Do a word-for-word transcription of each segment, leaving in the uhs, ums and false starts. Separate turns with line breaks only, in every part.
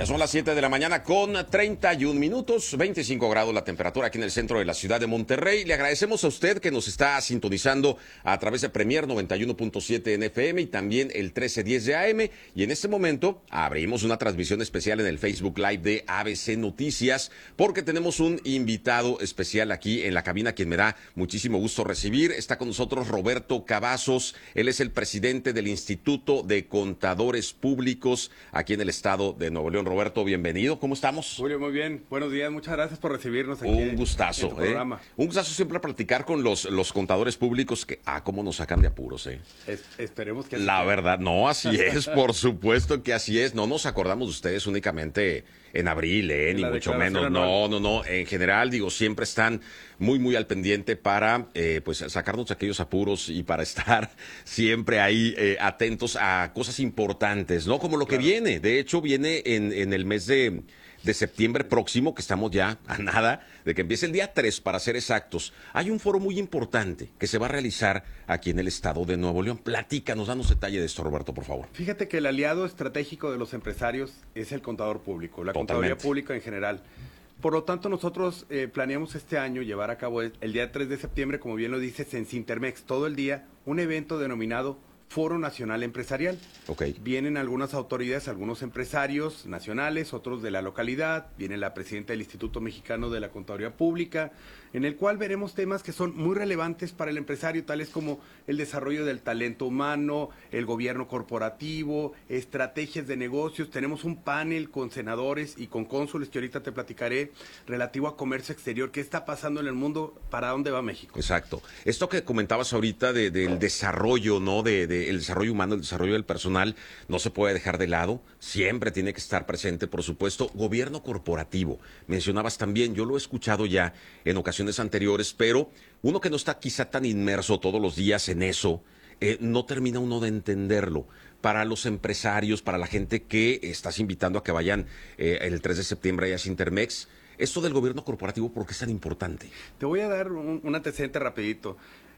Ya son las siete de la mañana con treinta y un minutos, veinticinco grados la temperatura aquí en el centro de la ciudad de Monterrey. Le agradecemos a usted que nos está sintonizando a través de Premier noventa y uno punto siete en F M y también el trece diez de A M. Y en este momento abrimos una transmisión especial en el Facebook Live de A B C Noticias porque tenemos un invitado especial aquí en la cabina, quien me da muchísimo gusto recibir. Está con nosotros Roberto Cavazos. Él es el presidente del Instituto de Contadores Públicos aquí en el estado de Nuevo León. Roberto, bienvenido. ¿Cómo estamos?
Julio, muy bien. Buenos días. Muchas gracias por recibirnos aquí.
Un gustazo,
en tu
¿eh?
programa.
Un gustazo siempre platicar con los, los contadores públicos que, ah, cómo nos sacan de apuros, ¿eh?
Es, esperemos que así
La
sea.
verdad, no, así es, por supuesto que así es. No nos acordamos de ustedes únicamente en abril, ¿eh?
En
Ni
la
mucho
declaración
menos. No,
anual.
no, no. En general, digo, siempre están muy, muy al pendiente para, eh, pues, sacarnos de aquellos apuros y para estar siempre ahí eh, atentos a cosas importantes, ¿no? Como lo que
Claro.
viene. De hecho, viene en, en el mes de, de septiembre próximo, que estamos ya a nada, de que empiece el día tres, para ser exactos. Hay un foro muy importante que se va a realizar aquí en el estado de Nuevo León. Platícanos, danos detalle de esto, Roberto, por favor.
Fíjate que el aliado estratégico de los empresarios es el contador público, la
Totalmente.
contaduría pública en general. Por lo tanto, nosotros eh, planeamos este año llevar a cabo el, el día tres de septiembre, como bien lo dices, en Cintermex, todo el día, un evento denominado Foro Nacional Empresarial.
Ok.
Vienen algunas autoridades, algunos empresarios nacionales, otros de la localidad, viene la presidenta del Instituto Mexicano de la Contaduría Pública, en el cual veremos temas que son muy relevantes para el empresario, tales como el desarrollo del talento humano, el gobierno corporativo, estrategias de negocios. Tenemos un panel con senadores y con cónsules que ahorita te platicaré, relativo a comercio exterior, qué está pasando en el mundo, para dónde va México.
Exacto. Esto que comentabas ahorita de, del desarrollo, ¿no? De, de el desarrollo humano, el desarrollo del personal, no se puede dejar de lado. Siempre tiene que estar presente, por supuesto. Gobierno corporativo. Mencionabas también, yo lo he escuchado ya en ocasiones anteriores, pero uno que no está quizá tan inmerso todos los días en eso, eh, no termina uno de entenderlo. Para los empresarios, para la gente que estás invitando a que vayan eh, el tres de septiembre allá a Cintermex, esto del gobierno corporativo, ¿por qué es tan importante?
Te voy a dar un, un antecedente rapidito.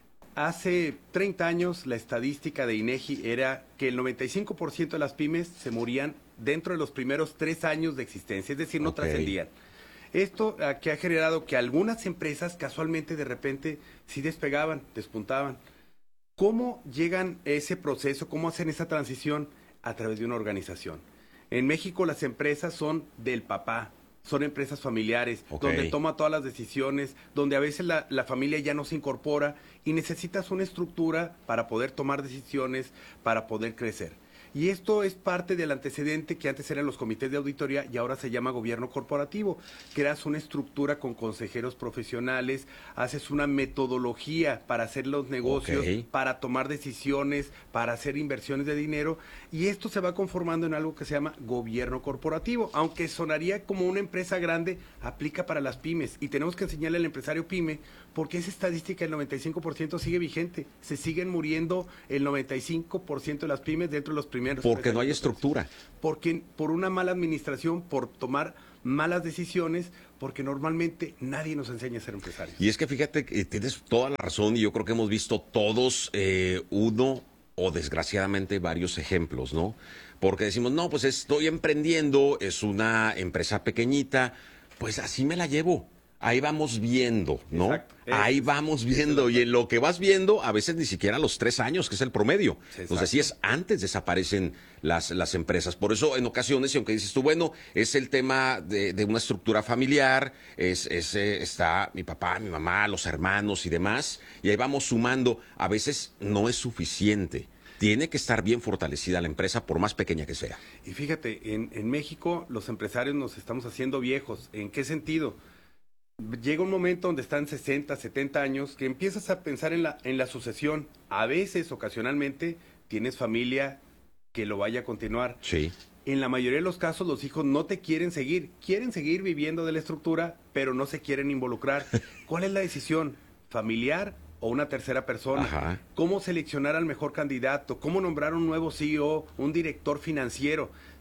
Hace treinta años la estadística de INEGI era que el noventa y cinco por ciento de las pymes se morían dentro de los primeros tres años de existencia, es decir, no
Ok.
trascendían. Esto uh, que ha generado que algunas empresas casualmente de repente sí despegaban, despuntaban. ¿Cómo llegan a ese proceso? ¿Cómo hacen esa transición? A través de una organización. En México las empresas son del papá, son empresas familiares,
Ok.
donde toma todas las decisiones, donde a veces la, la familia ya no se incorpora y necesitas una estructura para poder tomar decisiones, para poder crecer. Y esto es parte del antecedente que antes eran los comités de auditoría y ahora se llama gobierno corporativo. Creas una estructura con consejeros profesionales, haces una metodología para hacer los negocios,
Ok.
para tomar decisiones, para hacer inversiones de dinero, y esto se va conformando en algo que se llama gobierno corporativo. Aunque sonaría como una empresa grande, aplica para las pymes, y tenemos que enseñarle al empresario pyme, porque esa estadística del noventa y cinco por ciento sigue vigente. Se siguen muriendo el noventa y cinco por ciento de las pymes dentro de los primeros
Porque
tres
no hay
años de operación.
estructura.
Porque por una mala administración, por tomar malas decisiones, porque normalmente nadie nos enseña a ser empresarios.
Y es que fíjate que tienes toda la razón y yo creo que hemos visto todos eh, uno o desgraciadamente varios ejemplos, ¿no? Porque decimos, no, pues estoy emprendiendo, es una empresa pequeñita, pues así me la llevo. Ahí vamos viendo, ¿no?
Exacto.
Ahí
Es-
vamos viendo. Y en lo que vas viendo, a veces ni siquiera a los tres años, que es el promedio.
Exacto.
Entonces, así es, antes desaparecen las, las empresas. Por eso, en ocasiones, y aunque dices tú, bueno, es el tema de, de una estructura familiar, es, es, eh, está mi papá, mi mamá, los hermanos y demás, y ahí vamos sumando. A veces no es suficiente. Tiene que estar bien fortalecida la empresa, por más pequeña que sea.
Y fíjate, en, en México los empresarios nos estamos haciendo viejos. ¿En qué sentido? Llega un momento donde están sesenta, setenta años que empiezas a pensar en la, en la sucesión. A veces, ocasionalmente, tienes familia que lo vaya a continuar.
Sí.
En la mayoría de los casos los hijos no te quieren seguir, quieren seguir viviendo de la estructura, pero no se quieren involucrar. ¿Cuál es la decisión? ¿Familiar o una tercera persona?
Ajá.
¿Cómo seleccionar al mejor candidato? ¿Cómo nombrar un nuevo C E O, un director financiero?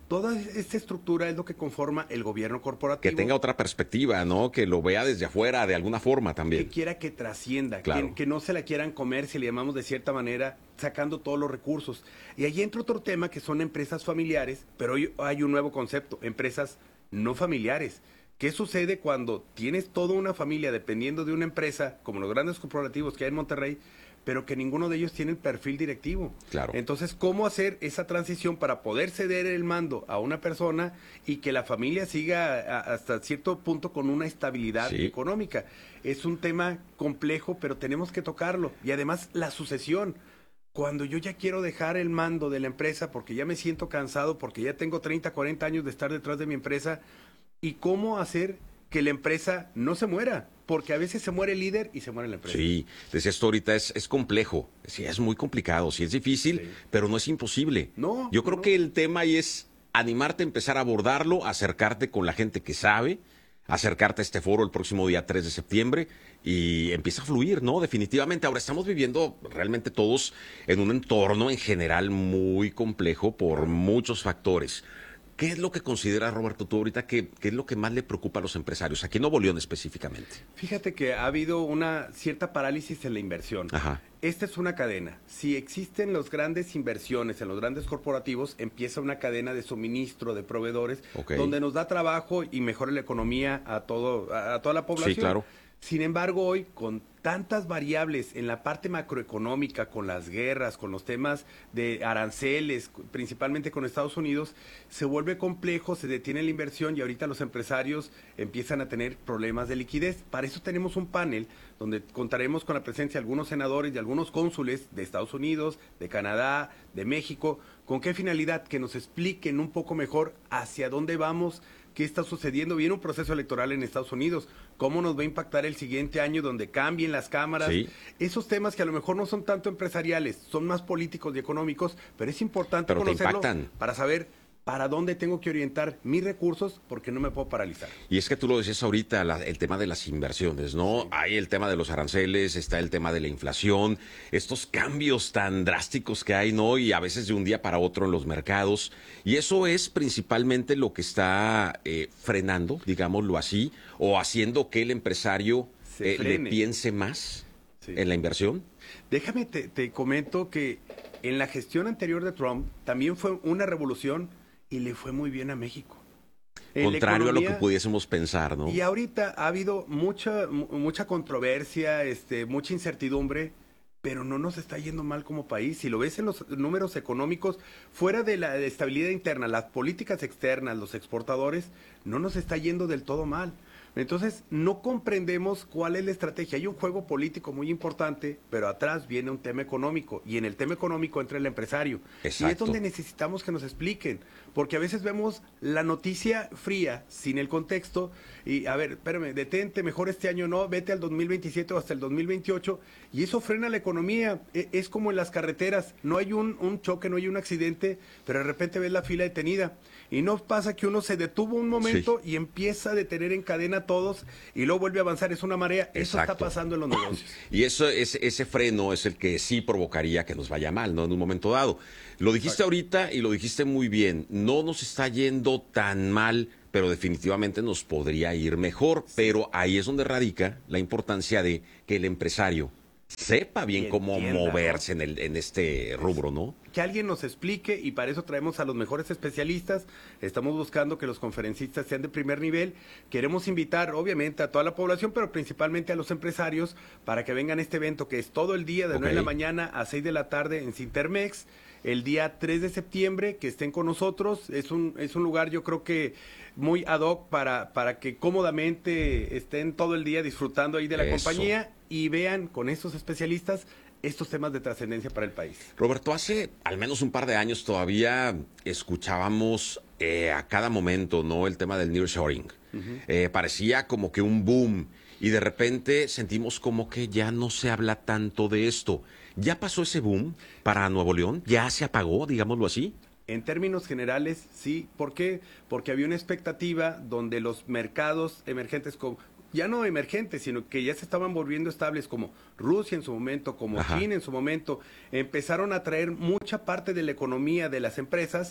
Toda esta estructura es lo que conforma el gobierno corporativo.
Que tenga otra perspectiva, ¿no? Que lo vea desde afuera de alguna forma también.
Que quiera que trascienda,
claro.
que, que no se la quieran comer, si le llamamos de cierta manera, sacando todos los recursos. Y ahí entra otro tema que son empresas familiares, pero hoy hay un nuevo concepto, empresas no familiares. ¿Qué sucede cuando tienes toda una familia dependiendo de una empresa, como los grandes corporativos que hay en Monterrey, pero que ninguno de ellos tiene el perfil directivo?
Claro.
Entonces, ¿cómo hacer esa transición para poder ceder el mando a una persona y que la familia siga a, hasta cierto punto con una estabilidad
sí.
económica? Es un tema complejo, pero tenemos que tocarlo. Y además, la sucesión. Cuando yo ya quiero dejar el mando de la empresa porque ya me siento cansado, porque ya tengo treinta, cuarenta años de estar detrás de mi empresa, ¿y cómo hacer que la empresa no se muera? Porque a veces se muere el líder y se muere la empresa.
Sí, decías tú ahorita, es, es complejo, sí, es muy complicado, sí es difícil, sí. pero no es imposible.
No,
Yo creo
no.
que el tema ahí es animarte a empezar a abordarlo, acercarte con la gente que sabe, acercarte a este foro el próximo día tres de septiembre y empieza a fluir, ¿no? Definitivamente. Ahora estamos viviendo realmente todos en un entorno en general muy complejo por muchos factores. ¿Qué es lo que consideras, Roberto, tú ahorita, que, que es lo que más le preocupa a los empresarios, aquí en Nuevo León específicamente?
Fíjate que ha habido una cierta parálisis en la inversión.
Ajá.
Esta es una cadena. Si existen las grandes inversiones en los grandes corporativos, empieza una cadena de suministro de proveedores, okay. donde nos da trabajo y mejora la economía a, todo, a, a toda la población.
Sí, claro.
Sin embargo, hoy, con tantas variables en la parte macroeconómica, con las guerras, con los temas de aranceles, principalmente con Estados Unidos, se vuelve complejo, se detiene la inversión y ahorita los empresarios empiezan a tener problemas de liquidez. Para eso tenemos un panel donde contaremos con la presencia de algunos senadores y algunos cónsules de Estados Unidos, de Canadá, de México. ¿Con qué finalidad? Que nos expliquen un poco mejor hacia dónde vamos, qué está sucediendo. Viene un proceso electoral en Estados Unidos, cómo nos va a impactar el siguiente año donde cambien las cámaras.
Sí. Esos
temas que a lo mejor no son tanto empresariales, son más políticos y económicos, pero es importante
pero
conocerlo para saber para dónde tengo que orientar mis recursos, porque no me puedo paralizar.
Y es que tú lo decías ahorita, la, el tema de las inversiones, ¿no? Sí. Hay el tema de los aranceles, está el tema de la inflación, estos cambios tan drásticos que hay, ¿no? Y a veces de un día para otro en los mercados. Y eso es principalmente lo que está eh, frenando, digámoslo así, o haciendo que el empresario eh, le piense más sí. en la inversión.
Déjame, te, te comento que en la gestión anterior de Trump también fue una revolución y le fue muy bien a México.
Contrario a lo que pudiésemos pensar, ¿no?
Y ahorita ha habido mucha mucha controversia, este, mucha incertidumbre, pero no nos está yendo mal como país. Si lo ves en los números económicos, fuera de la estabilidad interna, las políticas externas, los exportadores, no nos está yendo del todo mal. Entonces, no comprendemos cuál es la estrategia. Hay un juego político muy importante, pero atrás viene un tema económico, y en el tema económico entra el empresario.
Exacto.
Y es donde necesitamos que nos expliquen, porque a veces vemos la noticia fría, sin el contexto, y a ver, espérame, detente, mejor este año no, vete al dos mil veintisiete o hasta el dos mil veintiocho, y eso frena la economía. Es como en las carreteras, no hay un, un choque, no hay un accidente, pero de repente ves la fila detenida. Y no pasa que uno se detuvo un momento sí. y empieza a detener en cadena a todos y luego vuelve a avanzar. Es una marea. Exacto. Eso está pasando en los negocios.
Y eso, ese, ese freno es el que sí provocaría que nos vaya mal, ¿no? En un momento dado. Lo dijiste Exacto. ahorita y lo dijiste muy bien. No nos está yendo tan mal, pero definitivamente nos podría ir mejor. Sí. Pero ahí es donde radica la importancia de que el empresario sepa bien cómo entienda, moverse, ¿no?, en, el, en este rubro, ¿no?
Que alguien nos explique, y para eso traemos a los mejores especialistas. Estamos buscando que los conferencistas sean de primer nivel. Queremos invitar, obviamente, a toda la población, pero principalmente a los empresarios, para que vengan a este evento, que es todo el día, de okay. nueve de la mañana a seis de la tarde en Cintermex, el día tres de septiembre, que estén con nosotros. Es un, es un lugar, yo creo que muy ad hoc para, para que cómodamente estén todo el día disfrutando ahí de la Eso. compañía y vean con estos especialistas estos temas de trascendencia para el país.
Roberto, hace al menos un par de años todavía escuchábamos eh, a cada momento, ¿no?, el tema del nearshoring. Uh-huh. eh, parecía como que un boom y de repente sentimos como que ya no se habla tanto de esto. ¿Ya pasó ese boom para Nuevo León? ¿Ya se apagó, digámoslo así?
En términos generales, sí. ¿Por qué? Porque había una expectativa donde los mercados emergentes, como, ya no emergentes, sino que ya se estaban volviendo estables, como Rusia en su momento, como Ajá. China en su momento, empezaron a traer mucha parte de la economía de las empresas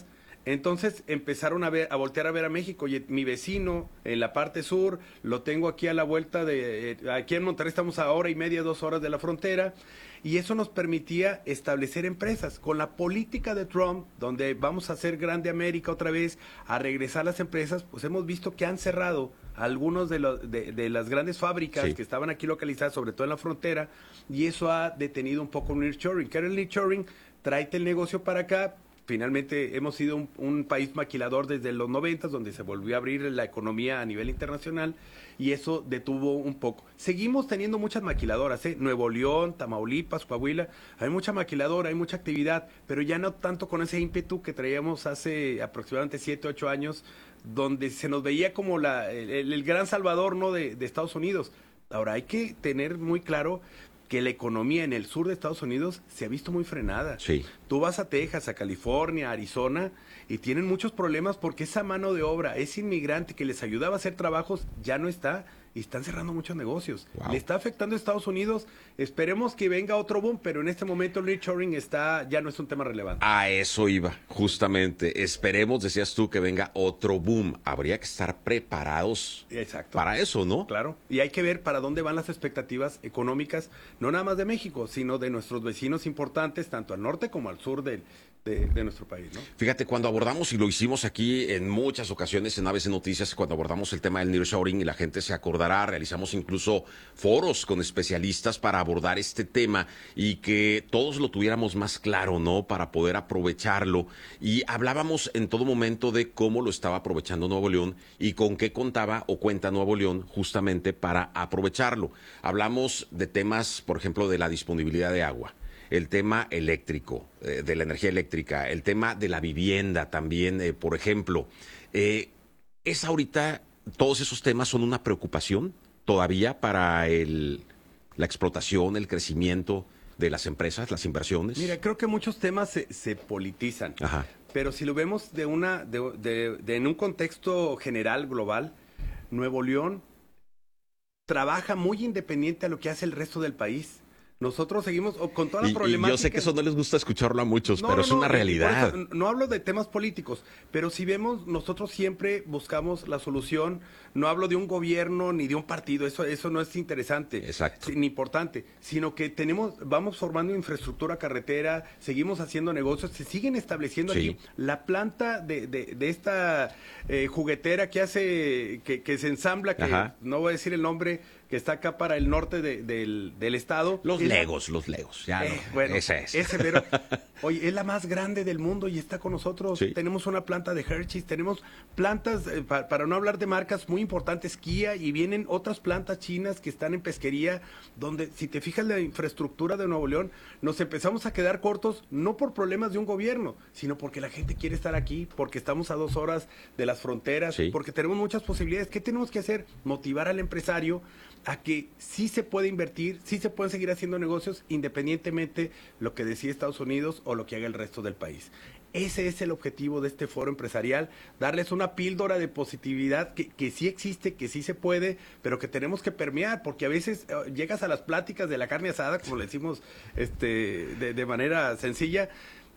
Entonces empezaron a ver, a voltear a ver a México. Oye, mi vecino en la parte sur, lo tengo aquí a la vuelta de, eh, aquí en Monterrey estamos a hora y media, dos horas de la frontera, y eso nos permitía establecer empresas. Con la política de Trump, donde vamos a hacer grande América otra vez, a regresar las empresas, pues hemos visto que han cerrado algunos de, los, de, de las grandes fábricas sí. que estaban aquí localizadas, sobre todo en la frontera, y eso ha detenido un poco el nearshoring. ¿Qué era el nearshoring? Tráete el negocio para acá. Finalmente hemos sido un, un país maquilador desde los noventas, donde se volvió a abrir la economía a nivel internacional, y eso detuvo un poco. Seguimos teniendo muchas maquiladoras, ¿eh? Nuevo León, Tamaulipas, Coahuila, hay mucha maquiladora, hay mucha actividad, pero ya no tanto con ese ímpetu que traíamos hace aproximadamente siete, ocho años, donde se nos veía como la, el, el gran salvador, ¿no?, de, de Estados Unidos. Ahora hay que tener muy claro que la economía en el sur de Estados Unidos se ha visto muy frenada.
Sí.
Tú vas a Texas, a California, a Arizona, y tienen muchos problemas porque esa mano de obra, ese inmigrante que les ayudaba a hacer trabajos, ya no está, y están cerrando muchos negocios. Wow. Le está afectando a Estados Unidos. Esperemos que venga otro boom, pero en este momento el nearshoring está, ya no es un tema relevante.
A eso iba, justamente. Esperemos, decías tú, que venga otro boom. Habría que estar preparados
Exacto.
para eso, ¿no?
Claro. Y hay que ver para dónde van las expectativas económicas, no nada más de México, sino de nuestros vecinos importantes, tanto al norte como al sur del De, de nuestro país, ¿no?
Fíjate, cuando abordamos, y lo hicimos aquí en muchas ocasiones en A B C Noticias, cuando abordamos el tema del nearshoring, y la gente se acordará, realizamos incluso foros con especialistas para abordar este tema y que todos lo tuviéramos más claro, ¿no?, para poder aprovecharlo. Y hablábamos en todo momento de cómo lo estaba aprovechando Nuevo León y con qué contaba o cuenta Nuevo León justamente para aprovecharlo. Hablamos de temas, por ejemplo, de la disponibilidad de agua, el tema eléctrico, eh, de la energía eléctrica, el tema de la vivienda también, eh, por ejemplo. Eh, ¿Es ahorita, todos esos temas son una preocupación todavía para el, la explotación, el crecimiento de las empresas, las inversiones?
Mira, creo que muchos temas se, se politizan,
Ajá.
pero si lo vemos de una, de, de, de, en un contexto general, global, Nuevo León trabaja muy independiente a lo que hace el resto del país. Nosotros seguimos con toda la
y,
problemática.
Y yo sé que eso no les gusta escucharlo a muchos, no, pero no, es una
no,
realidad.
Eso, no hablo de temas políticos, pero si vemos, nosotros siempre buscamos la solución. No hablo de un gobierno ni de un partido, eso, eso no es interesante,
exacto,
ni importante, sino que tenemos, vamos formando infraestructura carretera, seguimos haciendo negocios, se siguen estableciendo sí. aquí. La planta de, de, de esta eh, juguetera que hace, que, que se ensambla, que Ajá. no voy a decir el nombre, que está acá para el norte de, del, del estado.
Los es Legos, la... los Legos. Ya
eh,
no,
bueno,
ese es.
Ese, pero, oye, es la más grande del mundo y está con nosotros.
Sí.
Tenemos una planta de Hershey's, tenemos plantas, eh, pa, para no hablar de marcas muy importantes, Kia, y vienen otras plantas chinas que están en pesquería, donde, si te fijas la infraestructura de Nuevo León, nos empezamos a quedar cortos, no por problemas de un gobierno, sino porque la gente quiere estar aquí, porque estamos a dos horas de las fronteras, sí. porque tenemos muchas posibilidades. ¿Qué tenemos que hacer? Motivar al empresario a que sí se puede invertir, sí se pueden seguir haciendo negocios independientemente lo que decida Estados Unidos o lo que haga el resto del país. Ese es el objetivo de este foro empresarial, darles una píldora de positividad que, que sí existe, que sí se puede, pero que tenemos que permear, porque a veces uh, llegas a las pláticas de la carne asada, como le decimos este, de, de manera sencilla,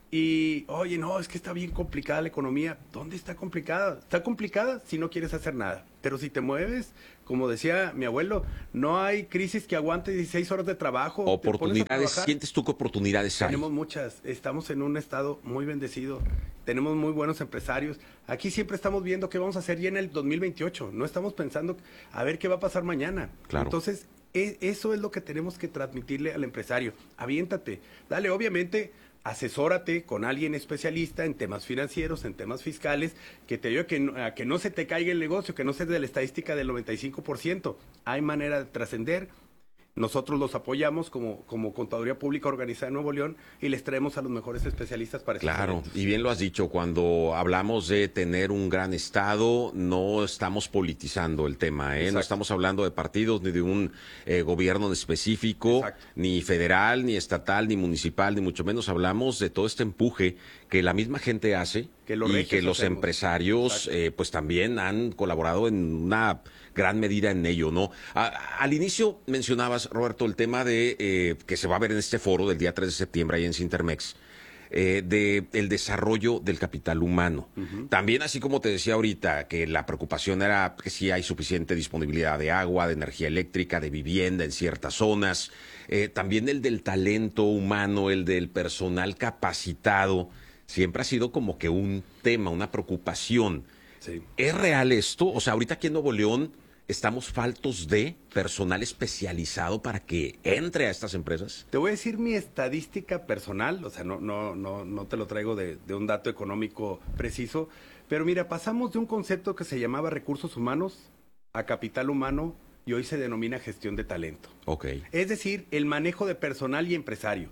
y, oye, no, es que está bien complicada la economía. ¿Dónde está complicada? Está complicada si no quieres hacer nada. Pero si te mueves, como decía mi abuelo, no hay crisis que aguante dieciséis horas de trabajo.
Oportunidades, ¿sientes tú que oportunidades hay?
Tenemos muchas. Estamos en un estado muy bendecido. Tenemos muy buenos empresarios. Aquí siempre estamos viendo qué vamos a hacer ya en el dos mil veintiocho. No estamos pensando a ver qué va a pasar mañana.
Claro.
Entonces, eso es lo que tenemos que transmitirle al empresario. Aviéntate. Dale, obviamente... asesórate con alguien especialista en temas financieros, en temas fiscales, que te ayude a que, no, a que no se te caiga el negocio, que no sea de la estadística del noventa y cinco por ciento. Hay manera de trascender. Nosotros los apoyamos como, como Contaduría Pública Organizada en Nuevo León y les traemos a los mejores especialistas para estos
Claro,
eventos.
Y bien lo has dicho, cuando hablamos de tener un gran Estado, no estamos politizando el tema, ¿eh? No estamos hablando de partidos ni de un eh, gobierno en específico, Exacto. ni federal, ni estatal, ni municipal, ni mucho menos. Hablamos de todo este empuje que la misma gente hace que y que los hacemos. empresarios eh, pues también han colaborado en una gran medida en ello, ¿no? A, al inicio mencionabas, Roberto, el tema de eh, que se va a ver en este foro del día tres de septiembre ahí en Cintermex. eh, de el desarrollo del capital humano. Uh-huh. También, así como te decía ahorita, que la preocupación era que si hay suficiente disponibilidad de agua, de energía eléctrica, de vivienda en ciertas zonas, eh, también el del talento humano, el del personal capacitado, siempre ha sido como que un tema, una preocupación. Sí. ¿Es real esto? O sea, ahorita aquí en Nuevo León estamos faltos de personal especializado para que entre a estas empresas.
Te voy a decir mi estadística personal, o sea, no, no, no, no te lo traigo de, de un dato económico preciso, pero mira, pasamos de un concepto que se llamaba recursos humanos a capital humano y hoy se denomina gestión de talento.
Okay.
Es decir, el manejo de personal y empresario.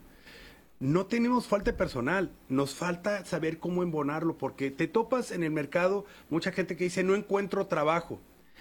No tenemos falta de personal, nos falta saber cómo embonarlo, porque te topas en el mercado mucha gente que dice no encuentro trabajo.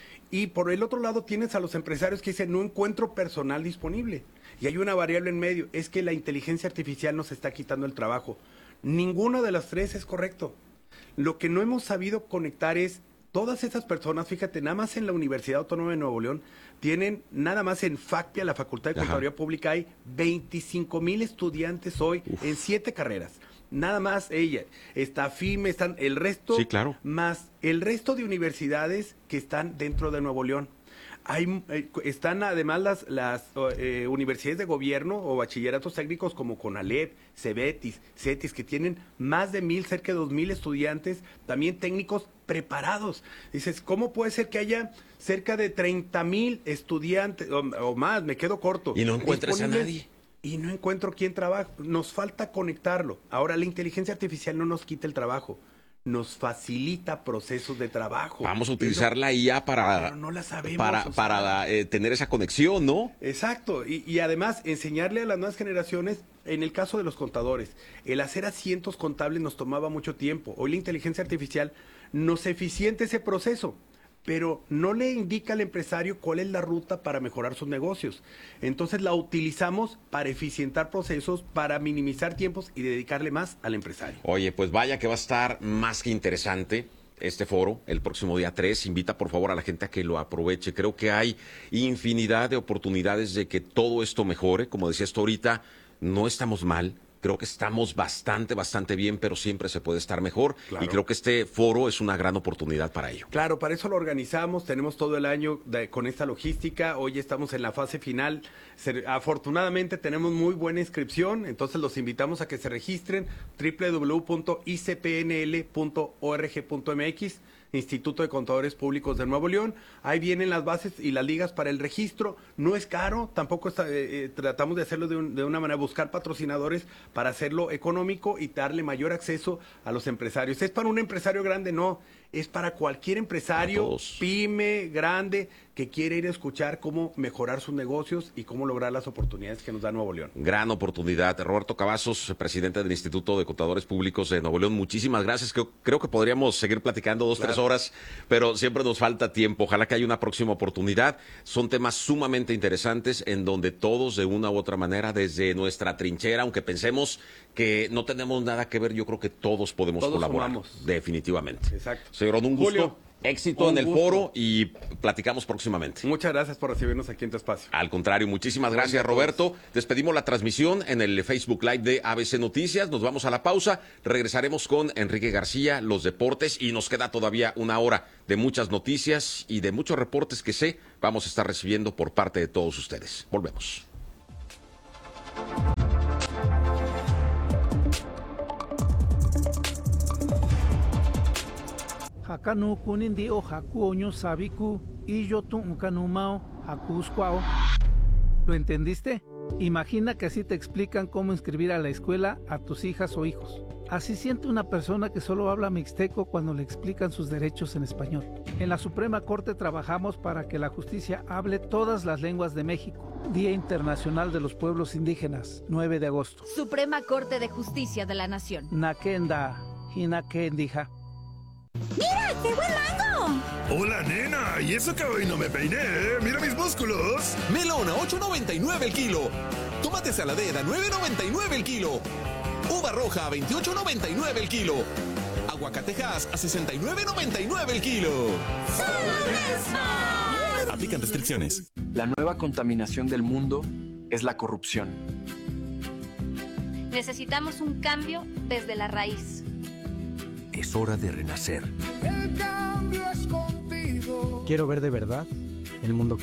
Y por el otro lado tienes a los empresarios que dicen no encuentro personal disponible. Y hay una variable en medio, es que la inteligencia artificial nos está quitando el trabajo. Ninguno de las tres es correcto. Lo que no hemos sabido conectar es todas esas personas, fíjate, nada más en la Universidad Autónoma de Nuevo León, tienen nada más en FACPIA, la Facultad de Contaduría Ajá. Pública, hay veinticinco mil estudiantes hoy Uf. en siete carreras. Nada más ella, está FIME, están el resto,
sí, claro.
más el resto de universidades que están dentro de Nuevo León. Hay, eh, están además las, las eh, universidades de gobierno o bachilleratos técnicos como CONALEP, CEBETIS, CETIS, que tienen más de mil, cerca de dos mil estudiantes, también técnicos preparados. Dices, ¿cómo puede ser que haya cerca de treinta mil estudiantes o, o más? Me quedo corto.
Y no encuentras a nadie.
Y no encuentro quién trabaja. Nos falta conectarlo. Ahora, la inteligencia artificial no nos quita el trabajo. Nos facilita procesos de trabajo.
Vamos a utilizar pero, la I A para,
pero no la sabemos,
para,
o sea,
para eh, tener esa conexión, ¿no?
Exacto. Y, y además, enseñarle a las nuevas generaciones, en el caso de los contadores, el hacer asientos contables nos tomaba mucho tiempo. Hoy la inteligencia artificial nos eficienta ese proceso, pero no le indica al empresario cuál es la ruta para mejorar sus negocios. Entonces la utilizamos para eficientar procesos, para minimizar tiempos y dedicarle más al empresario.
Oye, pues vaya que va a estar más que interesante este foro el próximo día tres. Invita por favor a la gente a que lo aproveche. Creo que hay infinidad de oportunidades de que todo esto mejore. Como decías tú ahorita, no estamos mal. Creo que estamos bastante, bastante bien, pero siempre se puede estar mejor. Claro. Y creo que este foro es una gran oportunidad para ello.
Claro, para eso lo organizamos. Tenemos todo el año de, con esta logística. Hoy estamos en la fase final. Se, afortunadamente tenemos muy buena inscripción. Entonces los invitamos a que se registren. doble u doble u doble u punto i c p n l punto org punto m x, Instituto de Contadores Públicos de Nuevo León. Ahí vienen las bases y las ligas para el registro. No es caro, tampoco está, eh, tratamos de hacerlo de, un, de una manera, buscar patrocinadores para hacerlo económico y darle mayor acceso a los empresarios. ¿Es para un empresario grande? No, es para cualquier empresario, pyme, grande, que quiere ir a escuchar cómo mejorar sus negocios y cómo lograr las oportunidades que nos da Nuevo León.
Gran oportunidad. Roberto Cavazos, presidente del Instituto de Contadores Públicos de Nuevo León, muchísimas gracias. Creo, creo que podríamos seguir platicando dos, claro. tres horas, pero siempre nos falta tiempo. Ojalá que haya una próxima oportunidad. Son temas sumamente interesantes en donde todos, de una u otra manera, desde nuestra trinchera, aunque pensemos que no tenemos nada que ver, yo creo que todos podemos
todos
colaborar.
Sumamos.
Definitivamente.
Exacto.
Señor, un gusto.
Julio,
éxito en el gusto. Foro y platicamos próximamente.
Muchas gracias por recibirnos aquí en tu espacio.
Al contrario, muchísimas gracias, Roberto. Despedimos la transmisión en el Facebook Live de A B C Noticias. Nos vamos a la pausa. Regresaremos con Enrique García, los deportes, y nos queda todavía una hora de muchas noticias y de muchos reportes que sé vamos a estar recibiendo por parte de todos ustedes. Volvemos.
Hakanu kunindi o haku oño sabiku y yo tu unkanumao hakuskwao. ¿Lo entendiste? Imagina que así te explican cómo inscribir a la escuela a tus hijas o hijos. Así siente una persona que solo habla mixteco cuando le explican sus derechos en español. En la Suprema Corte trabajamos para que la justicia hable todas las lenguas de México. Día Internacional de los Pueblos Indígenas, nueve de agosto.
Suprema Corte de Justicia de la Nación.
Nakenda, hinakendija.
¡Mira, qué buen mango!
Hola, nena, ¿y eso que hoy no me peiné? ¡Mira mis músculos!
Melón a ocho noventa y nueve el kilo. Tomate saladera a nueve noventa y nueve el kilo. Uva roja a veintiocho noventa y nueve el kilo. Aguacatejas a sesenta y nueve noventa y nueve el kilo.
¡Solo!
Aplican restricciones.
La nueva contaminación del mundo es la corrupción. Necesitamos un cambio desde la raíz.
Es hora de renacer.
El cambio es contigo.
Quiero ver de verdad el mundo que